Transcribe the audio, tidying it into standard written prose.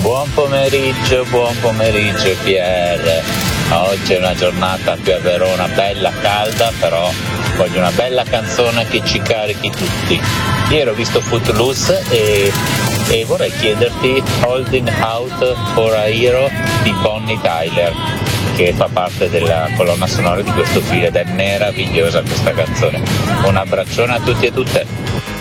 Buon pomeriggio Pier. Oggi è una giornata qui a Verona bella calda, però voglio una bella canzone che ci carichi tutti. Ieri ho visto Footloose e vorrei chiederti Holding Out for a Hero di Bonnie Tyler, che fa parte della colonna sonora di questo film ed è meravigliosa questa canzone. Un abbraccione a tutti e tutte.